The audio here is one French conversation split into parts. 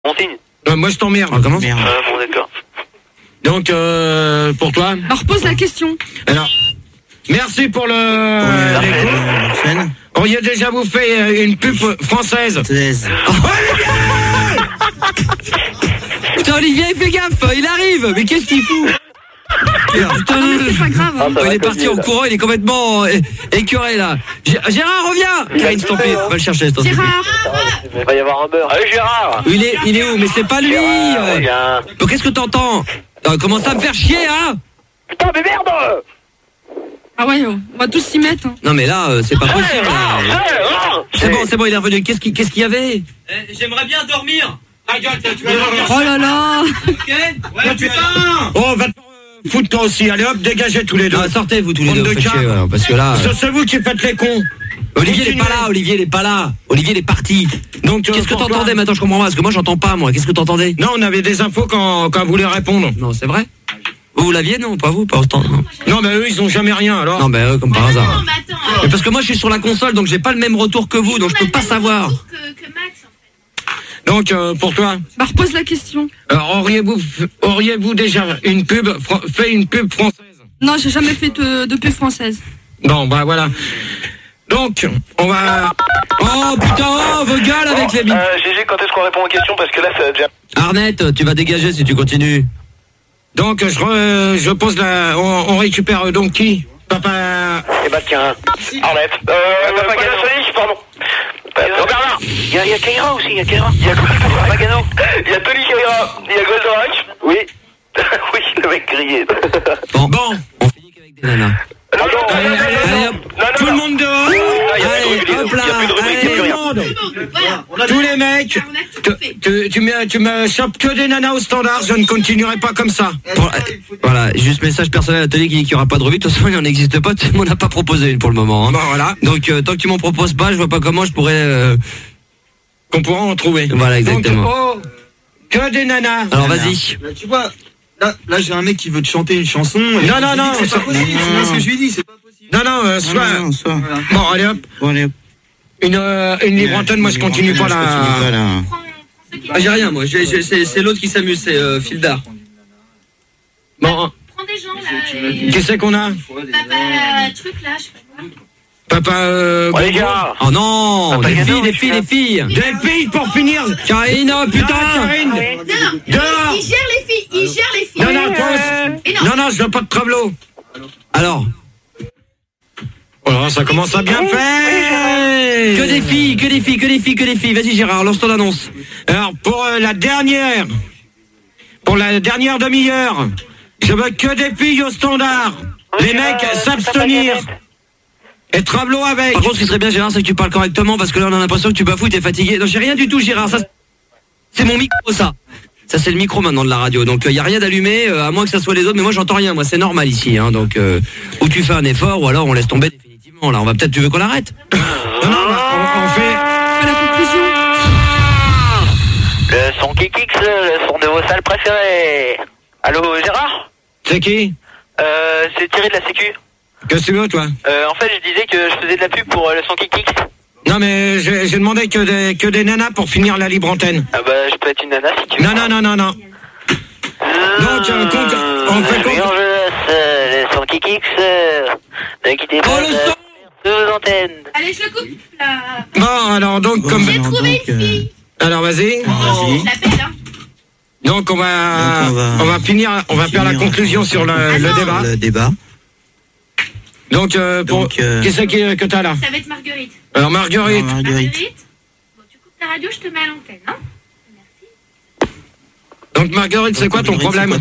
On signe. Moi je t'emmerde. Comment Bon, d'accord. Donc pour toi. Alors pose la question. Alors, merci pour le. On y a déjà vous fait une pub française. Putain, Olivier, fais gaffe, il arrive. Mais qu'est-ce qu'il fout? Putain, C'est pas grave. Hein. il est parti en courant, il est complètement écœuré là. Gérard, reviens. Karine, s'il te plaît, va le chercher. Gérard. Il va y avoir un beurre. Allez, Gérard. Il est où? Mais c'est pas lui. Reviens. Donc, qu'est-ce que t'entends? Commence à me faire chier, hein? Putain, mais merde. Ah ouais, on va tous s'y mettre. Hein. Non mais là, c'est pas possible. C'est bon, il est revenu. Qu'est-ce qu'il y avait? J'aimerais bien dormir. Ta gueule, tu vas dormir. Oh là là. Ok. Ouais, putain. Oh, va te foutre toi aussi. Allez hop, dégagez tous les deux. Ah, sortez vous tous les Bande deux. de Faites chier, câbles. parce que là. C'est vous qui faites les cons. Olivier n'est pas là. Olivier est parti. Donc Qu'est-ce que t'entendais maintenant? Je comprends pas parce que moi j'entends pas moi. Qu'est-ce que t'entendais? Non, on avait des infos quand on voulait répondre. Non, c'est vrai. Vous l'aviez? Non, pas vous, pas autant. Non, mais eux ils ont jamais rien alors. Non, mais comme par hasard. Non, mais attends. Mais parce que moi je suis sur la console donc j'ai pas le même retour que vous donc je peux pas savoir. Que Max, en fait. Donc pour toi, Bah repose la question. auriez-vous déjà fait une pub française? Non, j'ai jamais fait de pub française. Bon, bah voilà. Donc, on va. Oh putain, vos gueules avec les GG, quand est-ce qu'on répond aux questions? Parce que là, ça devient. Arnette, tu vas dégager si tu continues. Donc, je pose la. On récupère donc qui? Papa. Eh bah tiens, Arlette. Papa Gano. Pardon. Bernard. Il y a Kaira aussi, il y a Kaira. Il y a Papa Gano. Il y a Tony Kaira. Il y a Goldorak. Oui. Oui, le mec grillé. Bon, on finit qu'avec des nanas. Non, Allez, hop. Tout le monde dehors. Allez, hop là. Tous les mecs. Tu me chopes que des nanas au standard. Je ne continuerai pas comme ça. Voilà, juste message personnel à Tony qui dit qu'il n'y aura pas de revue. De toute façon, il n'en existe pas. Tu m'en as pas proposé une pour le moment. Hein. Bon, voilà. Donc, tant que tu m'en proposes pas, je vois pas comment je pourrais. Qu'on pourra en trouver. Voilà, exactement. Donc, que des nanas. Alors, vas-y. Là, tu vois, là j'ai un mec qui veut te chanter une chanson. Et Non, c'est pas possible. C'est bien ce que je lui dis, c'est pas possible. Non, soit. Bon, allez hop. Une libre antenne, moi je continue pas là. Ah, j'ai rien, moi. C'est l'autre qui s'amuse, c'est Fildar. Bon, Prends des gens, là. qui c'est qu'on a? Papa, truc, là, je sais pas quoi. Papa. Les gars. Oh non, Papa les Gano, filles. Des filles pour finir. Karine, oh, putain. Karine. Non, Dehors. il gère les filles. Non, toi aussi. Et non. Non, je veux pas de travelot. Alors, Oh, ça commence à bien faire. que des filles. Vas-y, Gérard, lance ton annonce. Alors, pour la dernière demi-heure, je veux que des filles au standard. Les mecs s'abstenir. Et travelot avec. Par contre, ce qui serait bien, Gérard, c'est que tu parles correctement parce que là, on a l'impression que tu bafouilles, t'es fatigué. Non, j'ai rien du tout, Gérard. Ça, c'est mon micro, ça. Ça, c'est le micro maintenant de la radio. Donc, il n'y a rien d'allumé, à moins que ça soit les autres. Mais moi, j'entends rien. Moi, c'est normal ici. Hein, donc, ou tu fais un effort, ou alors on laisse tomber définitivement. Là, on va peut-être. Tu veux qu'on l'arrête? Non, on fait. Fais la conclusion. Le son qui kick, le son de vos salles préférées. Allô, Gérard? C'est qui? C'est Thierry de la Sécu. Qu'est-ce que tu veux, toi? En fait, je disais que je faisais de la pub pour le son qui kick. Non, mais j'ai demandé que des nanas pour finir la libre antenne. Ah bah, je peux être une nana si tu veux. Non. Donc, on fait compte. Le son qui kick, ne quittez pas vos antennes. Allez, je le coupe, là. Bon, alors, donc, comme. J'ai trouvé une fille. Alors, vas-y. Je l'appelle, hein. Donc, on va finir, on va faire la conclusion sur le débat. Donc, qui c'est que t'as là? Ça va être Marguerite. Alors, Marguerite. Bon, tu coupes ta radio, je te mets à l'antenne, hein. Merci. Donc, Marguerite, c'est quoi ton problème?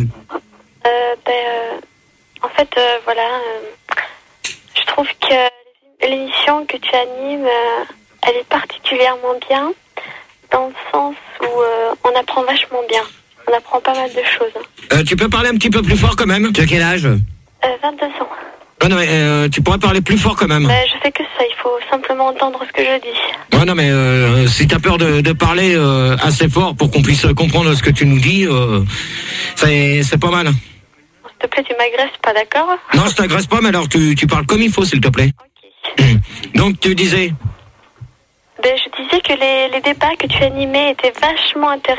En fait, voilà, je trouve que l'émission que tu animes, elle est particulièrement bien, dans le sens où on apprend vachement bien. On apprend pas mal de choses. Tu peux parler un petit peu plus fort quand même? Tu as quel âge? 22 ans. Ah non, mais tu pourrais parler plus fort quand même. Je fais que ça, il faut simplement entendre ce que je dis. Ouais, non, mais si t'as peur de parler assez fort pour qu'on puisse comprendre ce que tu nous dis, c'est pas mal. S'il te plaît, tu m'agresses pas, d'accord? Non, je t'agresse pas, mais alors tu parles comme il faut, s'il te plaît. Ok. Donc, tu disais? Ben, je disais que les débats que tu animais étaient vachement intéressants.